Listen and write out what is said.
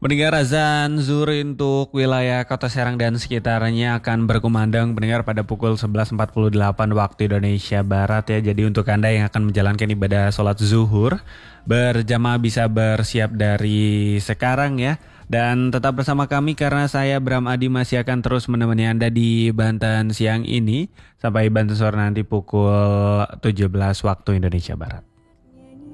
Pendengar azan zuhur untuk wilayah Kota Serang dan sekitarnya akan berkumandang pendengar pada pukul 11.48 waktu Indonesia Barat ya. Jadi untuk Anda yang akan menjalankan ibadah sholat zuhur berjamaah bisa bersiap dari sekarang ya. Dan tetap bersama kami karena saya Bram Adi masih akan terus menemani Anda di Banten siang ini sampai Banten sore nanti pukul 17 waktu Indonesia Barat.